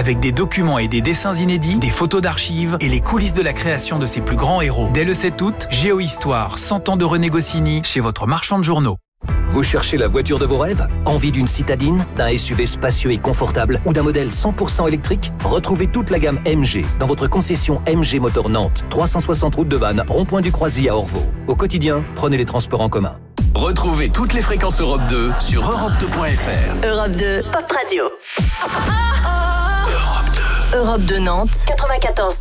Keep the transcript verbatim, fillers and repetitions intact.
avec des documents et des dessins inédits, des photos d'archives et les coulisses de la création de ses plus grands héros. Dès le sept août, Géohistoire, cent ans de René Goscinny, chez votre marchand de journaux. Vous cherchez la voiture de vos rêves? Envie d'une citadine, d'un S U V spacieux et confortable ou d'un modèle cent pour cent électrique? Retrouvez toute la gamme M G dans votre concession M G Motor Nantes, trois cent soixante route de Vannes, rond-point du Croisy à Orvaux. Au quotidien, prenez les transports en commun. Retrouvez toutes les fréquences Europe deux sur europe deux point f r. Europe deux, Pop Radio. Europe deux. Europe deux Nantes, quatre-vingt-quatorze.